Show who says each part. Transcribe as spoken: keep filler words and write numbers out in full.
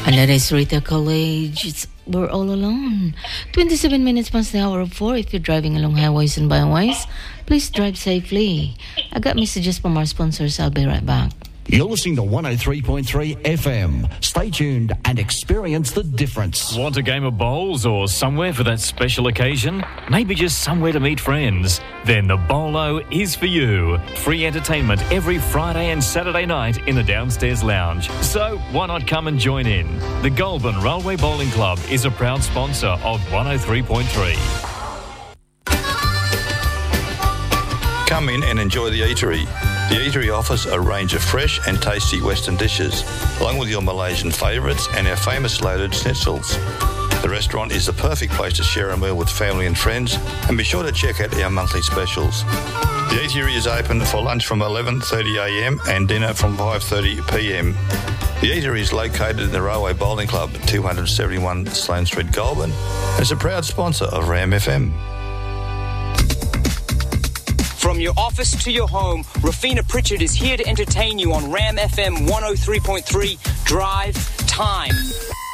Speaker 1: And that is Rita College. It's, we're all alone. twenty-seven minutes past the hour of four. If you're driving along highways and byways, please drive safely. I got messages from our sponsors. I'll be right back.
Speaker 2: You're listening to one oh three point three F M. Stay tuned and experience the difference.
Speaker 3: Want a game of bowls or somewhere for that special occasion? Maybe just somewhere to meet friends? Then the Bowlo is for you. Free entertainment every Friday and Saturday night in the downstairs lounge. So why not come and join in? The Goulburn Railway Bowling Club is a proud sponsor of one oh three point three.
Speaker 4: Come in and enjoy the eatery. The eatery offers a range of fresh and tasty Western dishes, along with your Malaysian favourites and our famous loaded schnitzels. The restaurant is the perfect place to share a meal with family and friends, and be sure to check out our monthly specials. The eatery is open for lunch from eleven thirty a m and dinner from five thirty p m. The eatery is located in the Railway Bowling Club at two seventy-one Sloane Street, Goulburn, and is a proud sponsor of Ram F M.
Speaker 5: From your office to your home, Rafina Pritchard is here to entertain you on Ram F M one oh three point three Drive Time.